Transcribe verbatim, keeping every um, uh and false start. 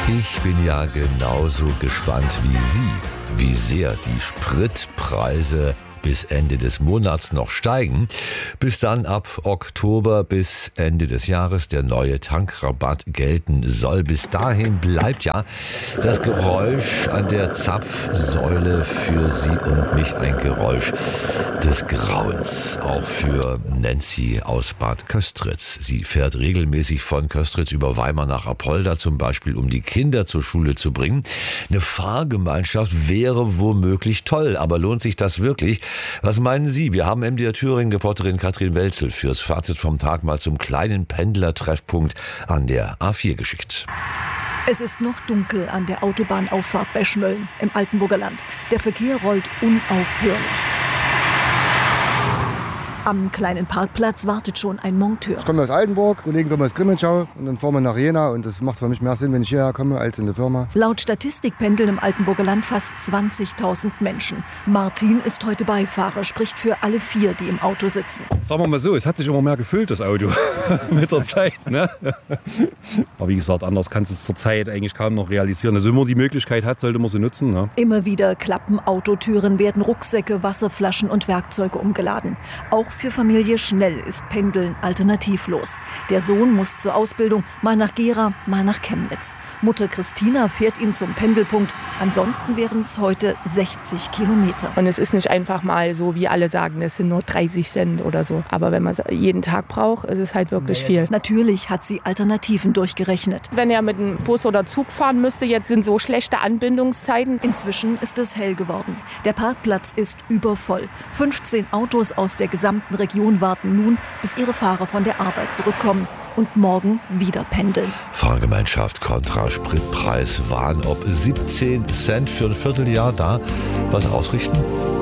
Ich bin ja genauso gespannt wie Sie, wie sehr die Spritpreise bis Ende des Monats noch steigen, bis dann ab Oktober bis Ende des Jahres der neue Tankrabatt gelten soll. Bis dahin bleibt ja das Geräusch an der Zapfsäule für Sie und mich ein Geräusch des Grauens, auch für Nancy aus Bad Köstritz. Sie fährt regelmäßig von Köstritz über Weimar nach Apolda, zum Beispiel um die Kinder zur Schule zu bringen. Eine Fahrgemeinschaft wäre womöglich toll, aber lohnt sich das wirklich? Was meinen Sie? Wir haben M D R Thüringen-Reporterin Katrin Welzel fürs Fazit vom Tag mal zum kleinen Pendlertreffpunkt an der A vier geschickt. Es ist noch dunkel an der Autobahnauffahrt bei Schmölln im Altenburger Land. Der Verkehr rollt unaufhörlich. Am kleinen Parkplatz wartet schon ein Monteur. Ich komme aus Altenburg, Kollegen kommen aus Grimmenschau und dann fahren wir nach Jena und das macht für mich mehr Sinn, wenn ich hierher komme, als in der Firma. Laut Statistik pendeln im Altenburger Land fast zwanzigtausend Menschen. Martin ist heute Beifahrer, spricht für alle vier, die im Auto sitzen. Sagen wir mal so, es hat sich immer mehr gefüllt, das Auto, mit der Zeit. Ne? Aber wie gesagt, anders kannst du es zur Zeit eigentlich kaum noch realisieren. Also wenn man die Möglichkeit hat, sollte man sie nutzen. Ne? Immer wieder klappen Autotüren, werden Rucksäcke, Wasserflaschen und Werkzeuge umgeladen. Auch für Familie Schnell ist Pendeln alternativlos. Der Sohn muss zur Ausbildung, mal nach Gera, mal nach Chemnitz. Mutter Christina fährt ihn zum Pendelpunkt. Ansonsten wären es heute sechzig Kilometer. Und es ist nicht einfach mal so, wie alle sagen, es sind nur dreißig Cent oder so. Aber wenn man es jeden Tag braucht, ist es halt wirklich viel. Natürlich hat sie Alternativen durchgerechnet. Wenn er mit einem Bus oder Zug fahren müsste, jetzt sind so schlechte Anbindungszeiten. Inzwischen ist es hell geworden. Der Parkplatz ist übervoll. fünfzehn Autos aus der gesamten Region warten nun, bis ihre Fahrer von der Arbeit zurückkommen und morgen wieder pendeln. Fahrgemeinschaft kontra Spritpreis, Wahn, ob siebzehn Cent für ein Vierteljahr da was ausrichten?